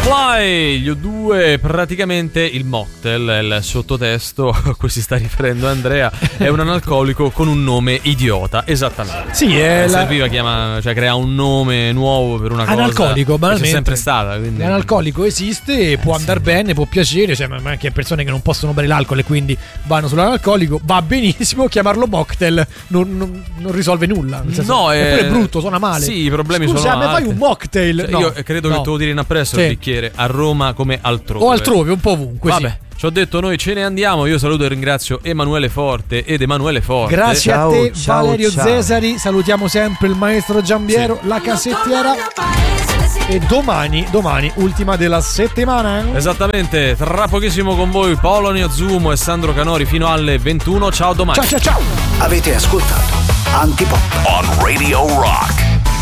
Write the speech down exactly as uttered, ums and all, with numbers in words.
Fly, gli U due, praticamente il mocktail è il sottotesto a cui si sta riferendo Andrea, è un analcolico con un nome idiota, esattamente. Sì, è eh, la... serviva chiama, cioè crea un nome nuovo per una analcolico, cosa che c'è banalmente. sempre stata, quindi... L'analcolico esiste e può eh, andare sì. bene, può piacere, cioè, ma anche persone che non possono bere l'alcol e quindi vanno sull'analcolico, va benissimo, chiamarlo mocktail non, non, non risolve nulla, nel senso, no, è pure eh, brutto, suona male. Sì, i problemi Scusa, sono me fai altri. un mocktail? Cioè, no, io credo no. che tu devo dire in appresso Sì. il bicchiere a Roma come altrove. O altrove, un po' ovunque. Vabbè, sì. ci ho detto, noi ce ne andiamo. Io saluto e ringrazio Emanuele Forte ed Emanuele Forte. Grazie Ciao, a te, ciao, Valerio ciao. Cesari. Salutiamo sempre il maestro Giambiero, Sì. la casettiera. E domani, domani, ultima della settimana. Esattamente, tra pochissimo con voi Polonio Zumo e Sandro Canori fino alle ventuno. Ciao, domani. Ciao ciao ciao. Avete ascoltato Antipop on Radio Rock.